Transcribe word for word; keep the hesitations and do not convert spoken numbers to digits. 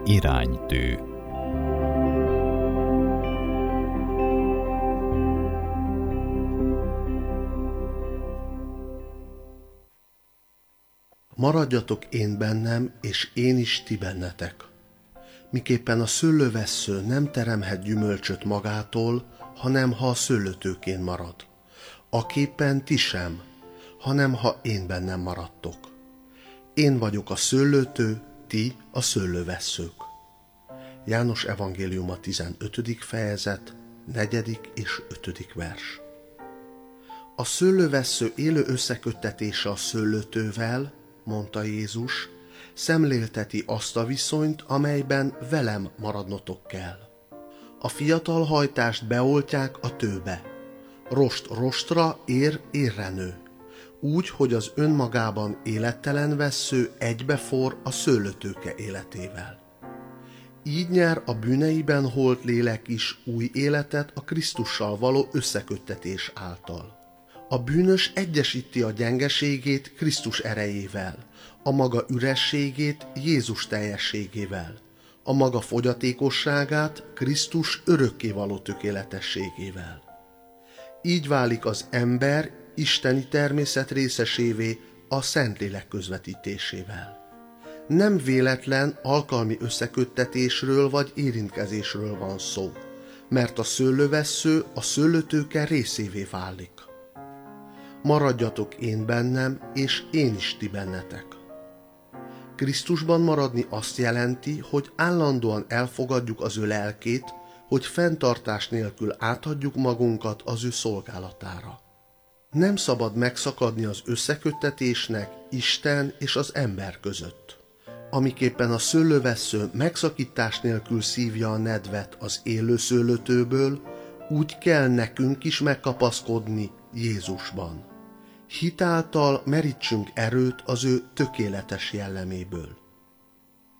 Iránytű. Maradjatok én bennem, és én is ti bennetek. Miképpen a szőlővessző nem teremhet gyümölcsöt magától, hanem ha a szőlőtőkén marad. Aképpen ti sem, hanem ha én bennem maradtok. Én vagyok a szőlőtő, ti a szőlővesszők. János evangéliuma tizenötödik fejezet, negyedik és ötödik vers. A szőlővessző élő összeköttetése a szőlőtővel, mondta Jézus, szemlélteti azt a viszonyt, amelyben velem maradnotok kell. A fiatal hajtást beoltják a tőbe. Rost rostra, ér érre nő. Úgy, hogy az önmagában élettelen vessző egybefor a szőlőtőke életével. Így nyer a bűneiben holt lélek is új életet a Krisztussal való összeköttetés által. A bűnös egyesíti a gyengeségét Krisztus erejével, a maga ürességét Jézus teljességével, a maga fogyatékosságát Krisztus örökkévaló tökéletességével. Így válik az ember isteni természet részesévé a Szentlélek közvetítésével. Nem véletlen alkalmi összeköttetésről vagy érintkezésről van szó, mert a szőlővessző a szőlőtőke részévé válik. Maradjatok én bennem, és én is ti bennetek. Krisztusban maradni azt jelenti, hogy állandóan elfogadjuk az ő lelkét, hogy fenntartás nélkül átadjuk magunkat az ő szolgálatára. Nem szabad megszakadni az összeköttetésnek Isten és az ember között. Amiképpen a szőlővessző megszakítás nélkül szívja a nedvet az élő szőlőtőből, úgy kell nekünk is megkapaszkodni Jézusban. Hitáltal merítsünk erőt az ő tökéletes jelleméből.